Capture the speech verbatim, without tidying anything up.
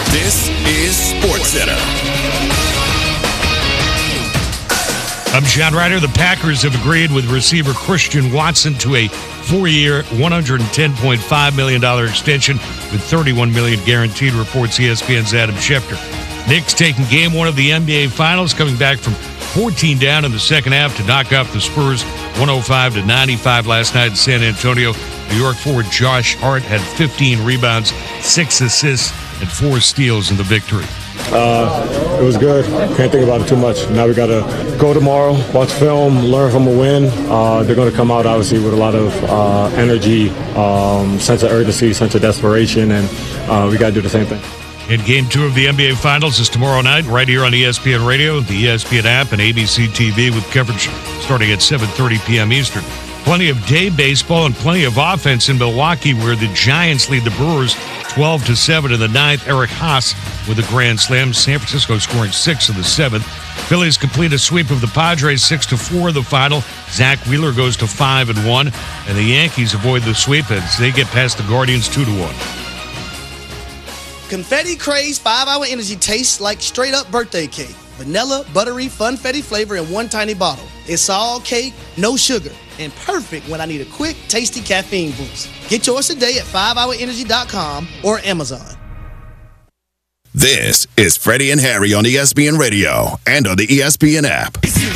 This is SportsCenter. I'm John Ryder. The Packers have agreed with receiver Christian Watson to a four-year, one hundred ten point five million dollars extension with thirty-one million dollars guaranteed, reports E S P N's Adam Schefter. Knicks taking game one of the N B A Finals, coming back from fourteen down in the second half to knock off the Spurs one oh five to ninety-five last night in San Antonio. New York forward Josh Hart had fifteen rebounds, six assists, and four steals in the victory. Uh, it was good. Can't think about it too much. Now we got to go tomorrow, watch film, learn from a win. Uh, they're going to come out, obviously, with a lot of uh, energy, um, sense of urgency, sense of desperation, and uh, we got to do the same thing. And game two of the N B A Finals is tomorrow night, right here on E S P N Radio, the E S P N app, and A B C T V, with coverage starting at seven thirty p.m. Eastern. Plenty of day baseball and plenty of offense in Milwaukee, where the Giants lead the Brewers twelve to seven in the ninth. Eric Haas with a grand slam. San Francisco scoring six in the seventh. Phillies complete a sweep of the Padres six to four in the final. Zach Wheeler goes to five and one, and the Yankees avoid the sweep as they get past the Guardians two to one. Confetti Craze five hour Energy tastes like straight-up birthday cake. Vanilla, buttery, funfetti flavor in one tiny bottle. It's all cake, no sugar, and perfect when I need a quick, tasty caffeine boost. Get yours today at five hour energy dot com or Amazon. This is Freddie and Harry on E S P N Radio and on the E S P N app.